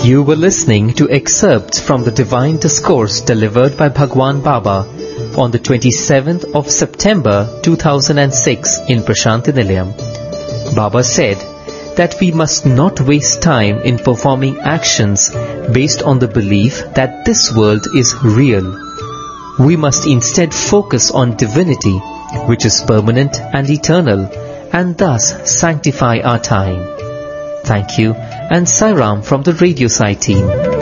You were listening to excerpts from the Divine Discourse delivered by Bhagwan Baba on the 27th of September 2006 in Prashanthi Nilayam. Baba said that we must not waste time in performing actions based on the belief that this world is real. We must instead focus on divinity, which is permanent and eternal, and thus sanctify our time. Thank you, and Sairam from the Radio Sai team.